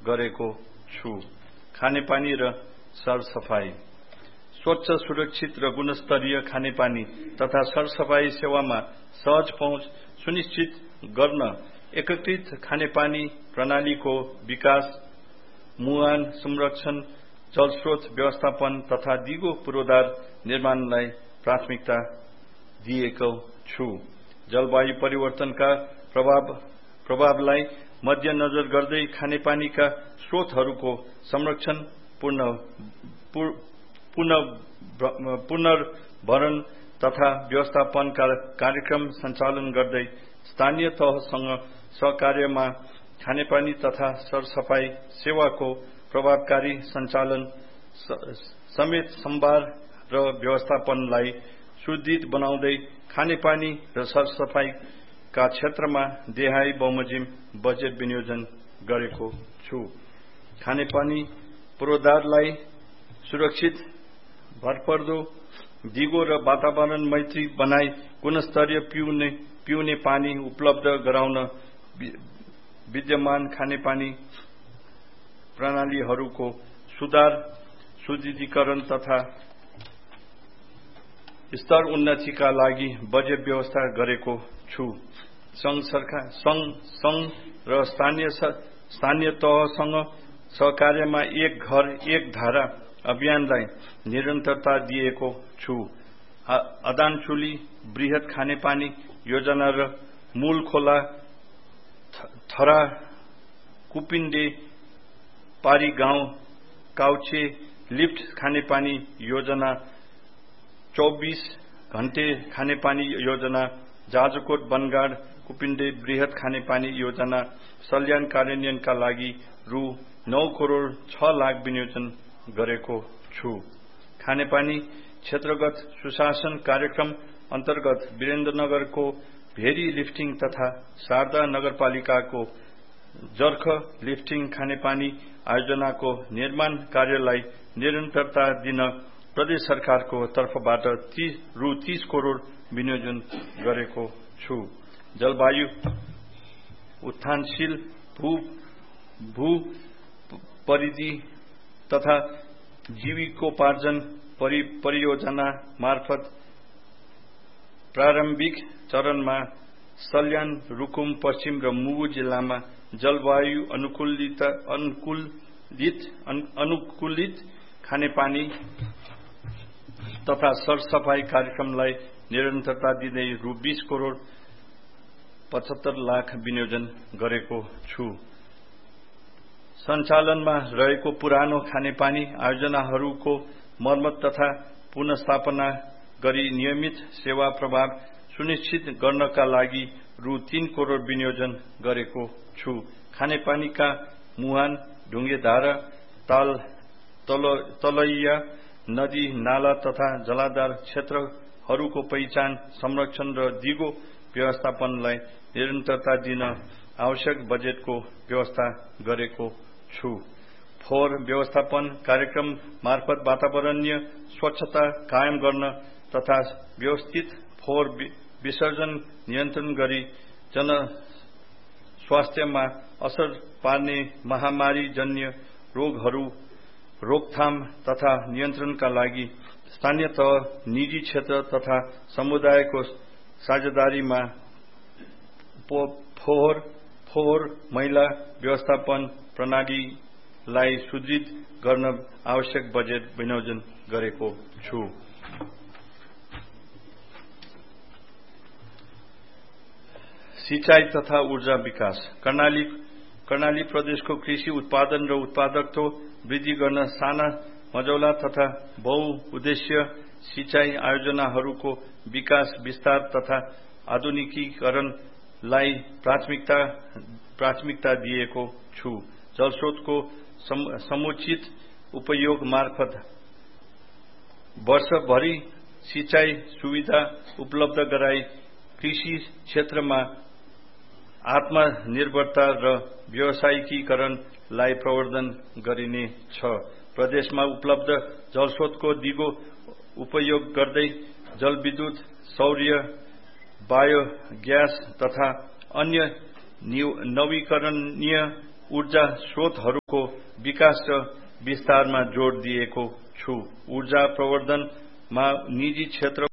गरेको छु। खानेपानी र सरसफाई। स्वच्छ, सुरक्षित र गुणस्तरीय खानेपानी तथा सरसफाई सेवामा सहज पहुँच सुनिश्चित गर्न एकीकृत खानेपानी प्रणालीको विकास, मुहान संरक्षण, जलस्रोत व्यवस्थापन तथा दिगो पूर्वाधार निर्माणलाई प्राथमिकता दिएको छु। जलवायु परिवर्तनका प्रभावलाई मध्यनजर गर्दै खानेपानीका स्रोतहरूको संरक्षण, पुनर्भरण तथा व्यवस्थापनका कार्यक्रम सञ्चालन गर्दै स्थानीय तहसँग सहकार्यमा खानेपानी तथा सरसफाई सेवाको प्रभावकारी सञ्चालन समेत सम्भार र व्यवस्थापनलाई सुदृढ बनाउँदै खानेपानी र सरसफाईका क्षेत्रमा देहाई बमोजिम बजेट विनियोजन गरेको छु। खानेपानी पूर्वाधारलाई सुरक्षित, भरपर्दो, दिगो र वातावरण मैत्री बनाई गुणस्तरीय पिउने पानी उपलब्ध गराउन विद्यमान खानेपानी प्रणालीहरूको सुधार, सुदृढीकरण तथा स्तर उन्नतिका लागि बजेट व्यवस्था गरेको छु। संघ र स्थानीय तहसँग सहकार्यमा एक घर एक धारा अभियानलाई निरन्तरता दिएको छु। अदानचुली बृहत खानेपानी योजना र मूल खोला, थरा, कुपिन्डे, पारी गाउँ, काउचे लिफ्ट खानेपानी योजना, 24 घण्टे खानेपानी योजना, जाजरकोट बनगाड कुपिन्डे बृहत खानेपानी योजना सल्यान कार्यान्वयनका लागि रु 9 करोड 6 लाख विनियोजन गरेको छु। खानेपानी क्षेत्रगत सुशासन कार्यक्रम अन्तर्गत वीरेन्द्रनगरको भेरी लिफ्टिङ तथा शारदा नगरपालिकाको जर्ख लिफ्टिङ खानेपानी आयोजनाको निर्माण कार्यलाई निरन्तरता दिन प्रदेश सरकारको तर्फबाट रु 30 करोड विनियोजन गरेको छु। जलवायु उत्थानशील भू परिधि तथा जीविकोपार्जन परियोजना मार्फत प्रारम्भिक चरणमा सल्यान, रुकुम पश्चिम र मुगु जिल्लामा जलवायु अनुकूलित खानेपानी तथा सरसफाई कार्यक्रमलाई निरन्तरता दिँदै रु 20 करोड 75 लाख विनियोजन गरेको छु। सञ्चालनमा रहेको पुरानो खानेपानी आयोजनाहरूको मर्मत तथा पुनर्स्थापना गरी नियमित सेवा प्रभाव सुनिश्चित गर्नका लागि रु 3 करोड विनियोजन गरेको छु। खानेपानीका मुहान, ढुङ्गेधारा, तलैया, नदी, नाला तथा जलाधार क्षेत्रहरूको पहिचान, संरक्षण र दिगो व्यवस्थापनलाई निरन्तरता दिन आवश्यक बजेटको व्यवस्था गरेको छु। फोहोर व्यवस्थापन कार्यक्रम मार्फत वातावरणीय स्वच्छता कायम गर्न तथा व्यवस्थित फोहोर विसर्जन नियन्त्रण गरी जनस्वास्थ्यमा असर पार्ने महामारीजन्य रोगहरू रोकथाम तथा नियन्त्रणका लागि स्थानीय तह, निजी क्षेत्र तथा समुदायको साझेदारीमा फोहोर मैला व्यवस्थापन प्रणालीलाई सुदृढ गर्न आवश्यक बजेट विनियोजन गरेको छु। सिंचाई तथा ऊर्जा विकास। कर्णाली प्रदेशको कृषि उत्पादन र उत्पादकत्व वृद्धि गर्न साना, मझौला तथा बहुउद्देश्य सिंचाई आयोजनाहरूको विकास, विस्तार तथा आधुनिकीकरणलाई प्राथमिकता दिएको छु। जलस्रोतको समुचित उपयोग मार्फत वर्षभरि सिंचाई सुविधा उपलब्ध गराई कृषि क्षेत्रमा आत्मनिर्भरता र व्यावसायिकीकरणलाई प्रवर्धन गरिनेछ। प्रदेशमा उपलब्ध जलस्रोतको दिगो उपयोग गर्दै जलविद्युत, सौर्य, बायोग्यास तथा अन्य नवीकरणीय ऊर्जा स्रोतहरूको विकास र विस्तारमा जोड़ दिएको छु। ऊर्जा प्रवर्धनमा निजी क्षेत्र